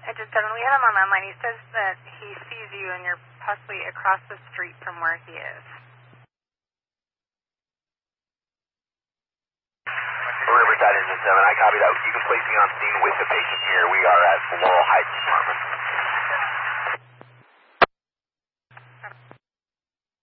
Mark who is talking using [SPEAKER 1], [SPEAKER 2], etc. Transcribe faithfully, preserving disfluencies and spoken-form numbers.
[SPEAKER 1] Engine seven, we have him on that line. He says that he sees you and you're possibly across the street from where he is.
[SPEAKER 2] Riverside Engine seven, I copy that. You can place me on scene with the patient here. We are at Laurel Heights Department.